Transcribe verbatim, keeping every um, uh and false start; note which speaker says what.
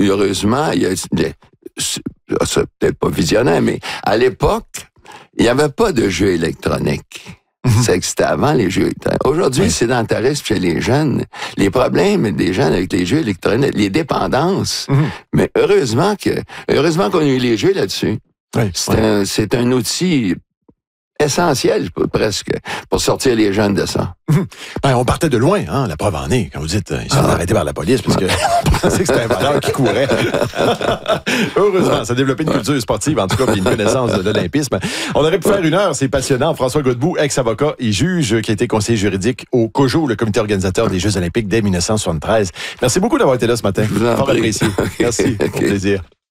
Speaker 1: heureusement, il y a, c'est peut-être pas visionnaire, mais à l'époque, il n'y avait pas de jeux électroniques. Mm-hmm. C'est que c'était avant les jeux électroniques. Aujourd'hui, oui. Le sédentarisme chez les jeunes, les problèmes des jeunes avec les jeux électroniques, les dépendances. Mm-hmm. Mais heureusement que, heureusement qu'on a eu les jeux là-dessus. Oui. C'est, oui. Un, c'est un outil essentiel, presque, pour sortir les jeunes de ça.
Speaker 2: Ben, on partait de loin, hein, la preuve en est. Quand vous dites, ils sont ah. arrêtés par la police, parce que on pensait que c'était un valeur qui courait. Heureusement, ça a développé une culture sportive, en tout cas, puis une connaissance de l'olympisme. On aurait pu faire une heure, c'est passionnant. François Godbout, ex-avocat et juge, qui a été conseiller juridique au COJO, le comité organisateur des Jeux olympiques dès dix-neuf cent soixante-treize. Merci beaucoup d'avoir été là ce matin. Fort apprécié. Merci, okay. Au plaisir.